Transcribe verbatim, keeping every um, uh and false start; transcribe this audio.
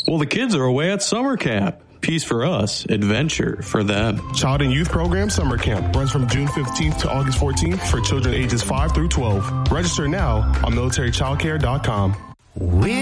Well, the kids are away at summer camp. Peace for us, adventure for them. Child and Youth Program Summer Camp runs from June fifteenth to August fourteenth for children ages five through twelve. Register now on military child care dot com.